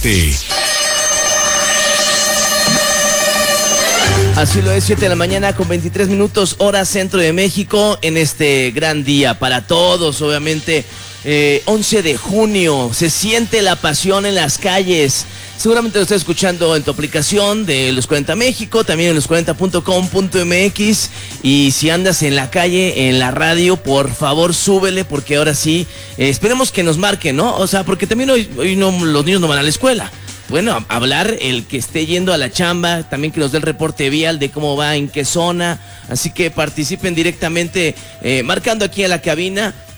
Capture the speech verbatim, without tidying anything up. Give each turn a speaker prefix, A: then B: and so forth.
A: reporte.
B: Así lo es, siete de la mañana con veintitrés minutos, hora centro de México, en este gran día para todos, obviamente, eh, once de junio, se siente la pasión en las calles. Seguramente lo estás escuchando en tu aplicación de Los cuarenta México, también en los cuarenta punto com punto m x, y si andas en la calle, en la radio, por favor súbele, porque ahora sí, eh, esperemos que nos marquen, ¿no? O sea, porque también hoy, hoy no, los niños no van a la escuela. Bueno, hablar el que esté yendo a la chamba, también que nos dé el reporte vial de cómo va, en qué zona, así que participen directamente, eh, marcando aquí a la cabina